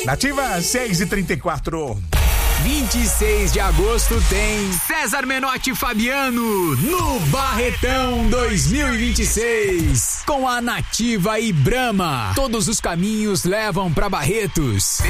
Nativa 6h34. 26 de agosto tem César Menotti e Fabiano no Barretão 2026 com a Nativa e Brahma. Todos os caminhos levam pra Barretos.